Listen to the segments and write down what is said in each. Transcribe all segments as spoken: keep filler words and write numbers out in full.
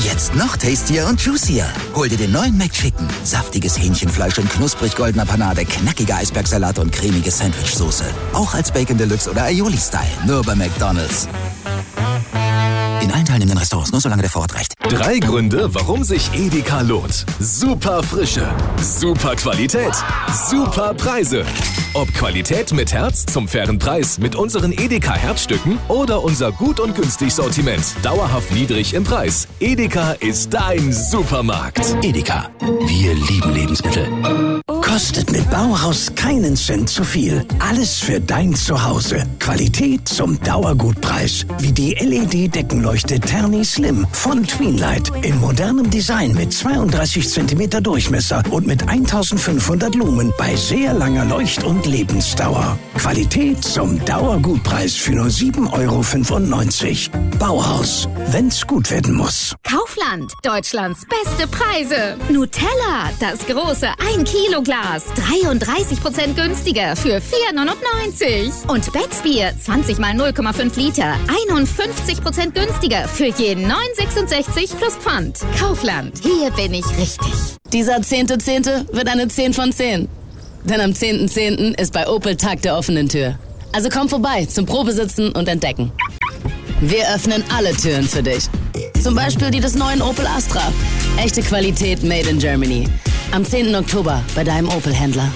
Jetzt noch tastier und juicier. Hol dir den neuen McChicken. Saftiges Hähnchenfleisch in knusprig goldener Panade, knackiger Eisbergsalat und cremige Sandwichsoße. Auch als Bacon Deluxe oder Aioli-Style. Nur bei McDonald's. In allen teilnehmenden Restaurants, nur solange der Vorrat reicht. Drei Gründe, warum sich Edeka lohnt. Super Frische, super Qualität, super Preise. Ob Qualität mit Herz zum fairen Preis mit unseren Edeka Herzstücken oder unser gut und günstig Sortiment. Dauerhaft niedrig im Preis. Edeka ist dein Supermarkt. Edeka. Wir lieben Lebensmittel. Kostet mit Bauhaus keinen Cent zu viel. Alles für dein Zuhause. Qualität zum Dauergutpreis. Wie die L E D-Deckenleuchte Terni Slim von Tweenlight. In modernem Design mit zweiunddreißig Zentimeter Durchmesser und mit eintausendfünfhundert Lumen bei sehr langer Leucht- und Lebensdauer. Qualität zum Dauergutpreis für nur sieben Euro fünfundneunzig. Bauhaus. Wenn's gut werden muss. Kaufland. Deutschlands beste Preise. Nutella. Das große ein Kilo Glas. dreiunddreißig Prozent günstiger für vier neunundneunzig. Und Becksbier. zwanzig mal null Komma fünf Liter. einundfünfzig Prozent günstiger für je neun sechsundsechzig plus Pfand. Kaufland. Hier bin ich richtig. Dieser zehnte Zehnte wird eine zehn von zehn. Denn am zehnten Zehnten ist bei Opel Tag der offenen Tür. Also komm vorbei zum Probesitzen und Entdecken. Wir öffnen alle Türen für dich. Zum Beispiel die des neuen Opel Astra. Echte Qualität made in Germany. Am zehnten Oktober bei deinem Opel-Händler.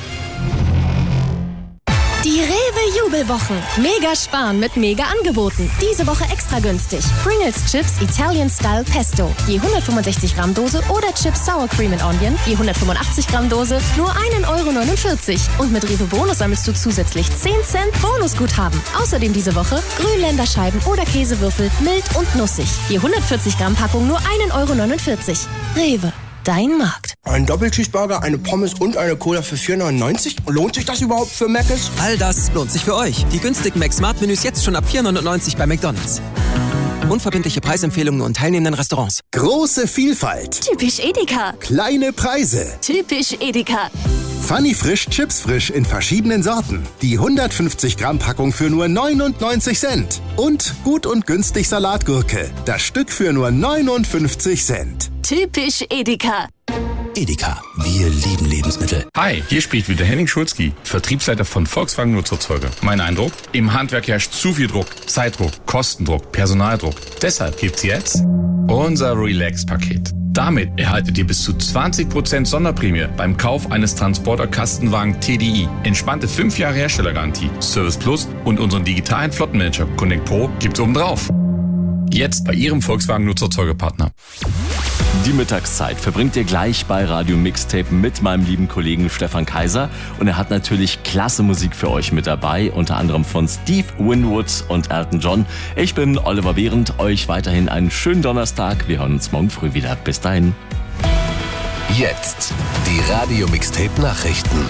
Die Rewe-Jubelwochen. Mega sparen mit Mega-Angeboten. Diese Woche extra günstig. Pringles Chips Italian Style Pesto. Je hundertfünfundsechzig Gramm Dose oder Chips Sour Cream and Onion. Je hundertfünfundachtzig Gramm Dose. Nur ein Euro neunundvierzig. Und mit Rewe Bonus sammelst du zusätzlich zehn Cent Bonusguthaben. Außerdem diese Woche Grünländerscheiben oder Käsewürfel mild und nussig. Je hundertvierzig Gramm Packung nur ein Euro neunundvierzig. Rewe. Dein Markt. Ein Doppelcheeseburger, eine Pommes und eine Cola für vier neunundneunzig? Lohnt sich das überhaupt für Mc's? All das lohnt sich für euch. Die günstigen Mac-Smart-Menüs jetzt schon ab vier neunundneunzig bei McDonald's. Unverbindliche Preisempfehlungen und teilnehmenden Restaurants. Große Vielfalt. Typisch Edeka. Kleine Preise. Typisch Edeka. Funny Frisch Chips Frisch in verschiedenen Sorten. Die hundertfünfzig Gramm Packung für nur neunundneunzig Cent. Und gut und günstig Salatgurke. Das Stück für nur neunundfünfzig Cent. Typisch Edeka. Edeka. Wir lieben Lebensmittel. Hi, hier spricht wieder Henning Schulzki, Vertriebsleiter von Volkswagen Nutzerzeuger. Mein Eindruck? Im Handwerk herrscht zu viel Druck, Zeitdruck, Kostendruck, Personaldruck. Deshalb gibt's jetzt unser Relax-Paket. Damit erhaltet ihr bis zu zwanzig Prozent Sonderprämie beim Kauf eines Transporter-Kastenwagen T D I. Entspannte fünf Jahre Herstellergarantie, Service Plus und unseren digitalen Flottenmanager Connect Pro gibt's obendrauf. Jetzt bei Ihrem Volkswagen Nutzerzeugerpartner. Die Mittagszeit verbringt ihr gleich bei Radio Mixtape mit meinem lieben Kollegen Stefan Kaiser. Und er hat natürlich klasse Musik für euch mit dabei, unter anderem von Steve Winwood und Elton John. Ich bin Oliver Behrendt, euch weiterhin einen schönen Donnerstag. Wir hören uns morgen früh wieder. Bis dahin. Jetzt die Radio Mixtape Nachrichten.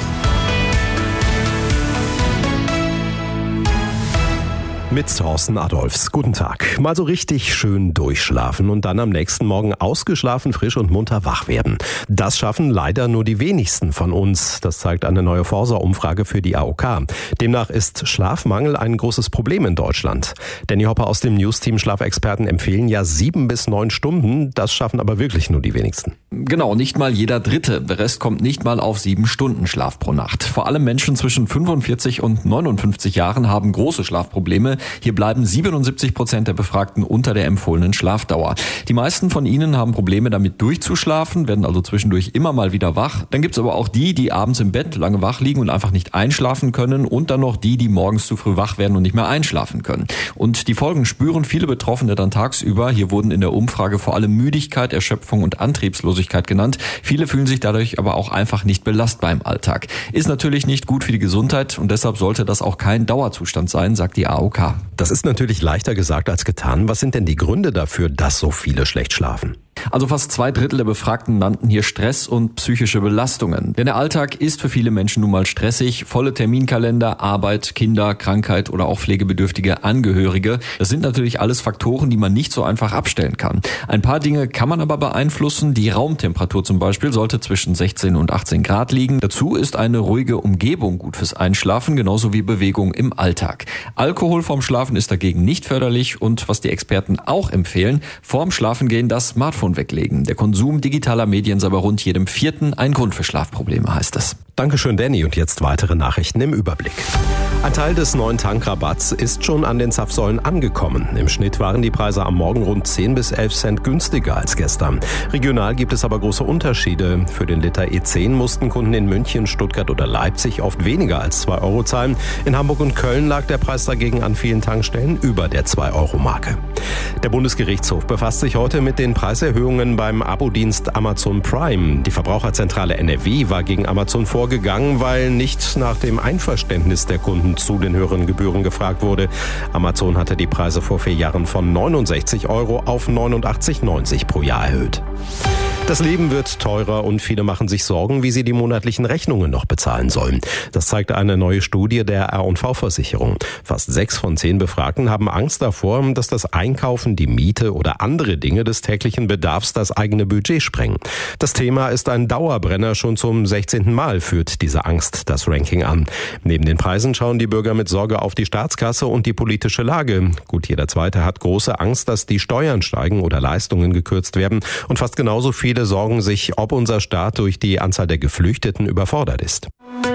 Mit Thorsten Adolfs. Guten Tag. Mal so richtig schön durchschlafen und dann am nächsten Morgen ausgeschlafen, frisch und munter wach werden. Das schaffen leider nur die wenigsten von uns. Das zeigt eine neue Forsa-Umfrage für die A O K. Demnach ist Schlafmangel ein großes Problem in Deutschland. Danny Hopper aus dem News-Team Schlafexperten empfehlen ja sieben bis neun Stunden. Das schaffen aber wirklich nur die wenigsten. Genau, nicht mal jeder Dritte. Der Rest kommt nicht mal auf sieben Stunden Schlaf pro Nacht. Vor allem Menschen zwischen fünfundvierzig und neunundfünfzig Jahren haben große Schlafprobleme. Hier bleiben siebenundsiebzig Prozent der Befragten unter der empfohlenen Schlafdauer. Die meisten von ihnen haben Probleme damit durchzuschlafen, werden also zwischendurch immer mal wieder wach. Dann gibt's aber auch die, die abends im Bett lange wach liegen und einfach nicht einschlafen können. Und dann noch die, die morgens zu früh wach werden und nicht mehr einschlafen können. Und die Folgen spüren viele Betroffene dann tagsüber. Hier wurden in der Umfrage vor allem Müdigkeit, Erschöpfung und Antriebslosigkeit genannt. Viele fühlen sich dadurch aber auch einfach nicht belastbar im Alltag. Ist natürlich nicht gut für die Gesundheit und deshalb sollte das auch kein Dauerzustand sein, sagt die A O K. Das ist natürlich leichter gesagt als getan. Was sind denn die Gründe dafür, dass so viele schlecht schlafen? Also fast zwei Drittel der Befragten nannten hier Stress und psychische Belastungen. Denn der Alltag ist für viele Menschen nun mal stressig. Volle Terminkalender, Arbeit, Kinder, Krankheit oder auch pflegebedürftige Angehörige. Das sind natürlich alles Faktoren, die man nicht so einfach abstellen kann. Ein paar Dinge kann man aber beeinflussen. Die Raumtemperatur zum Beispiel sollte zwischen sechzehn und achtzehn Grad liegen. Dazu ist eine ruhige Umgebung gut fürs Einschlafen, genauso wie Bewegung im Alltag. Alkohol vorm Schlafen ist dagegen nicht förderlich. Und was die Experten auch empfehlen, vorm Schlafengehen das Smartphone Smartphone weglegen. Der Konsum digitaler Medien sei bei rund jedem Vierten ein Grund für Schlafprobleme, heißt es. Dankeschön, Danny. Und jetzt weitere Nachrichten im Überblick. Ein Teil des neuen Tankrabatts ist schon an den Zapfsäulen angekommen. Im Schnitt waren die Preise am Morgen rund zehn bis elf Cent günstiger als gestern. Regional gibt es aber große Unterschiede. Für den Liter E zehn mussten Kunden in München, Stuttgart oder Leipzig oft weniger als zwei Euro zahlen. In Hamburg und Köln lag der Preis dagegen an vielen Tankstellen über der zwei Euro Marke. Der Bundesgerichtshof befasst sich heute mit den Preiserhöhungen beim Abo-Dienst Amazon Prime. Die Verbraucherzentrale N R W war gegen Amazon vorgegangen, weil nicht nach dem Einverständnis der Kunden zu den höheren Gebühren gefragt wurde. Amazon hatte die Preise vor vier Jahren von neunundsechzig Euro auf neunundachtzig neunzig pro Jahr erhöht. Das Leben wird teurer und viele machen sich Sorgen, wie sie die monatlichen Rechnungen noch bezahlen sollen. Das zeigt eine neue Studie der R und V-Versicherung. Fast sechs von zehn Befragten haben Angst davor, dass das Einkaufen, die Miete oder andere Dinge des täglichen Bedarfs das eigene Budget sprengen. Das Thema ist ein Dauerbrenner. Schon zum sechzehnten Mal führt diese Angst das Ranking an. Neben den Preisen schauen die Bürger mit Sorge auf die Staatskasse und die politische Lage. Gut, jeder Zweite hat große Angst, dass die Steuern steigen oder Leistungen gekürzt werden. Und fast genauso viele sorgen sich, ob unser Staat durch die Anzahl der Geflüchteten überfordert ist.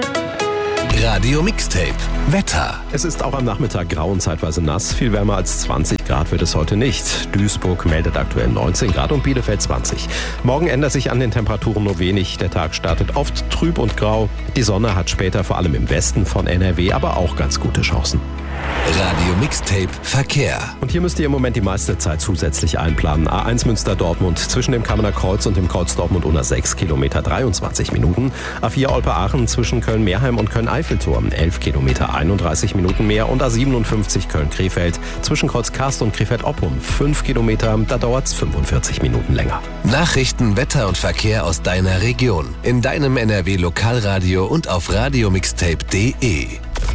Radio Mixtape Wetter. Es ist auch am Nachmittag grau und zeitweise nass. Viel wärmer als zwanzig Grad wird es heute nicht. Duisburg meldet aktuell neunzehn Grad und Bielefeld zwanzig. Morgen ändert sich an den Temperaturen nur wenig. Der Tag startet oft trüb und grau. Die Sonne hat später vor allem im Westen von N R W aber auch ganz gute Chancen. Radio Mixtape Verkehr. Und hier müsst ihr im Moment die meiste Zeit zusätzlich einplanen. A eins Münster-Dortmund zwischen dem Kammener Kreuz und dem Kreuz Dortmund-Unna sechs Kilometer dreiundzwanzig Minuten. A vier Olpe-Aachen zwischen Köln-Meerheim und Köln-Eiffelturm elf Kilometer einunddreißig Minuten mehr. Und A siebenundfünfzig Köln-Krefeld zwischen Kreuz Karst und Krefeld-Oppum fünf Kilometer, da dauert es fünfundvierzig Minuten länger. Nachrichten, Wetter und Verkehr aus deiner Region. In deinem N R W Lokalradio und auf radiomixtape punkt de.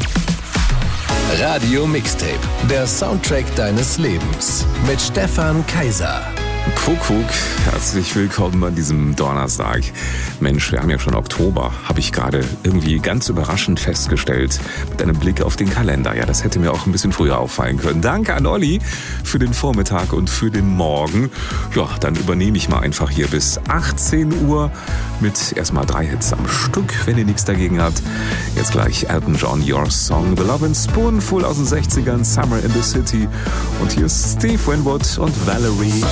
Radio Mixtape, der Soundtrack deines Lebens mit Stefan Kaiser. Kuckuck, herzlich willkommen an diesem Donnerstag. Mensch, wir haben ja schon Oktober, habe ich gerade irgendwie ganz überraschend festgestellt mit einem Blick auf den Kalender. Ja, das hätte mir auch ein bisschen früher auffallen können. Danke an Olli für den Vormittag und für den Morgen. Ja, dann übernehme ich mal einfach hier bis achtzehn Uhr mit erstmal drei Hits am Stück, wenn ihr nichts dagegen habt. Jetzt gleich Elton John, Your Song, The Love and Spoonful aus den sechzigern, Summer in the City. Und hier ist Steve Winwood und Valerie.